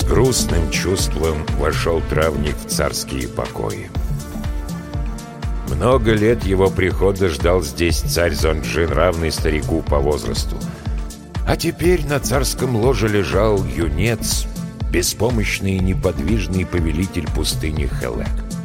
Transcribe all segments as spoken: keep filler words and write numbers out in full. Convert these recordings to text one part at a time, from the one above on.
грустным чувством вошел травник в царские покои. Много лет его прихода ждал здесь царь Зонджин, равный старику по возрасту. А теперь на царском ложе лежал юнец, беспомощный и неподвижный повелитель пустыни Хелек.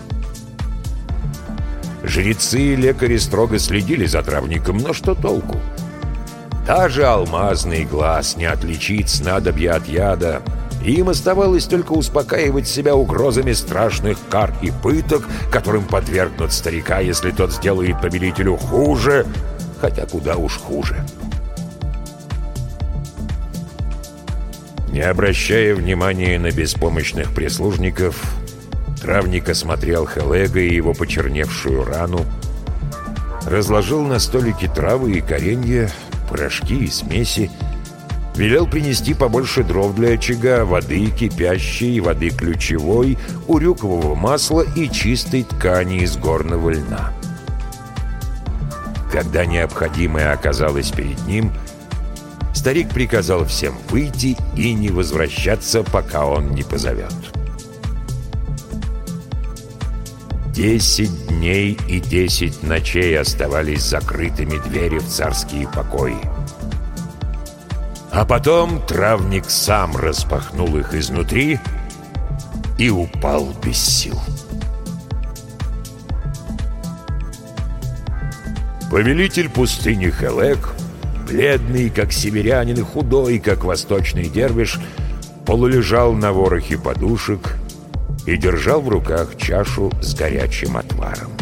Жрецы и лекари строго следили за травником, но что толку? Даже алмазный глаз не отличит снадобья от яда. Им оставалось только успокаивать себя угрозами страшных кар и пыток, которым подвергнут старика, если тот сделает повелителю хуже, хотя куда уж хуже. Не обращая внимания на беспомощных прислужников, травник осмотрел Хелега и его почерневшую рану, разложил на столике травы и коренья, порошки и смеси, велел принести побольше дров для очага, воды кипящей, воды ключевой, урюкового масла и чистой ткани из горного льна. Когда необходимое оказалось перед ним, старик приказал всем выйти и не возвращаться, пока он не позовет. Десять дней и десять ночей оставались закрытыми двери в царские покои. А потом травник сам распахнул их изнутри и упал без сил. Повелитель пустыни Хелек, бледный, как северянин, и худой, как восточный дервиш, полулежал на ворохе подушек и держал в руках чашу с горячим отваром.